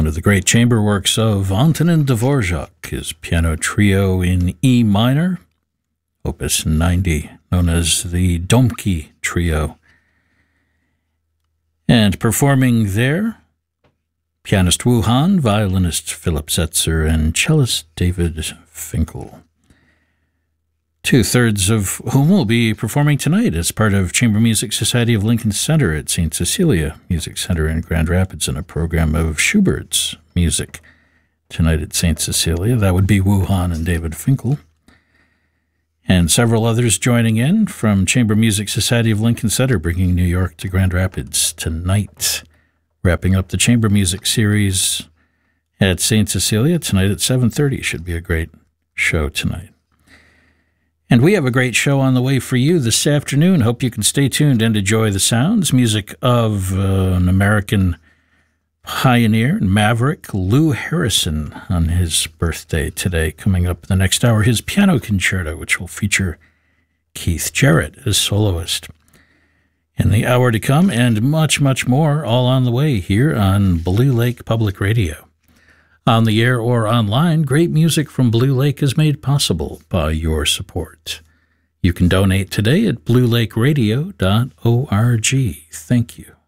one of the great chamber works of Antonin Dvorak, his piano trio in E minor, Opus 90, known as the Domke Trio. And performing there, pianist Wu Han, violinist Philip Setzer, and cellist David Finkel. Two-thirds of whom will be performing tonight as part of Chamber Music Society of Lincoln Center at St. Cecilia Music Center in Grand Rapids in a program of Schubert's music. Tonight at St. Cecilia, that would be Wu Han and David Finkel. And several others joining in from Chamber Music Society of Lincoln Center, bringing New York to Grand Rapids tonight. Wrapping up the Chamber Music series at St. Cecilia tonight at 7:30. Should be a great show tonight. And we have a great show on the way for you this afternoon. Hope you can stay tuned and enjoy the sounds. Music of an American pioneer and maverick, Lou Harrison, on his birthday today. Coming up in the next hour, his piano concerto, which will feature Keith Jarrett as soloist. In the hour to come, and much, much more, all on the way here on Blue Lake Public Radio. On the air or online, great music from Blue Lake is made possible by your support. You can donate today at bluelakeradio.org. Thank you.